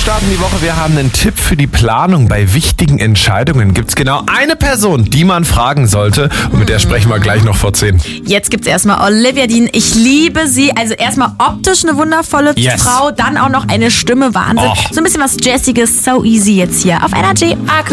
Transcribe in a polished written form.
starten die Woche. Wir haben einen Tipp für die Planung. Bei wichtigen Entscheidungen gibt es genau eine Person, die man fragen sollte. Und mit der sprechen wir gleich noch vor 10. Jetzt gibt's erstmal Olivia Dean. Ich liebe sie. Also erstmal optisch eine wundervolle Frau, dann auch noch eine Stimme. Wahnsinn. So ein bisschen was Jazziges, so easy jetzt hier auf NRJ.